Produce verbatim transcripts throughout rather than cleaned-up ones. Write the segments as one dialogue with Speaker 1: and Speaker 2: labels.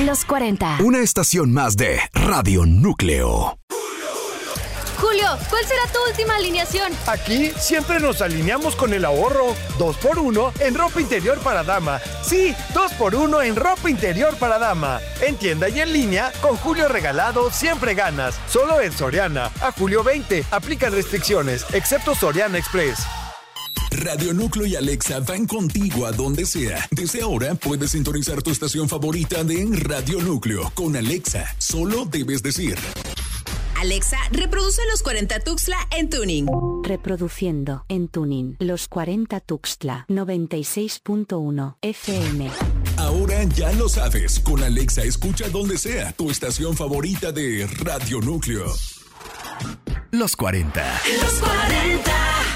Speaker 1: Los cuarenta.
Speaker 2: Una estación más de Radio Núcleo.
Speaker 1: Julio, ¿cuál será tu última alineación?
Speaker 3: Aquí siempre nos alineamos con el ahorro. Dos por uno en ropa interior para dama. Sí, dos por uno en ropa interior para dama. En tienda y en línea, con Julio regalado siempre ganas. Solo en Soriana. A julio veinte. Aplican restricciones, excepto Soriana Express.
Speaker 2: Radio Núcleo y Alexa van contigo a donde sea. Desde ahora puedes sintonizar tu estación favorita de Radio Núcleo. Con Alexa, solo debes decir:
Speaker 4: Alexa, reproduce Los cuarenta Tuxtla en tuning.
Speaker 5: Reproduciendo en tuning Los cuarenta Tuxtla noventa y seis punto uno F M.
Speaker 2: Ahora ya lo sabes. Con Alexa escucha donde sea tu estación favorita de Radio Núcleo. Los cuarenta.
Speaker 4: Los cuarenta.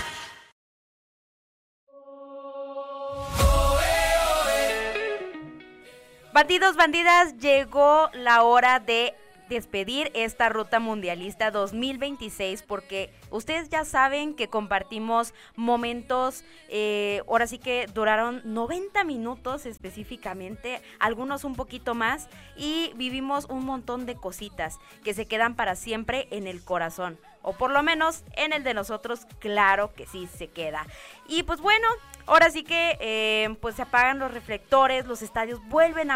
Speaker 6: Bandidos, bandidas, llegó la hora de despedir esta ruta mundialista dos mil veintiséis, porque ustedes ya saben que compartimos momentos, eh, ahora sí que duraron noventa minutos específicamente, algunos un poquito más, y vivimos un montón de cositas que se quedan para siempre en el corazón, o por lo menos en el de nosotros, claro que sí se queda. Y pues bueno, ahora sí que eh, pues se apagan los reflectores, los estadios vuelven a